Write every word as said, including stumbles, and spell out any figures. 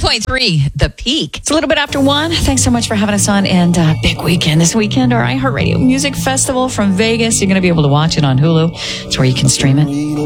point three, The Peak. It's a little bit after one. Thanks so much for having us on. And uh, big weekend this weekend, our iHeartRadio Music Festival from Vegas. You're going to be able to watch it on Hulu. It's where you can stream it.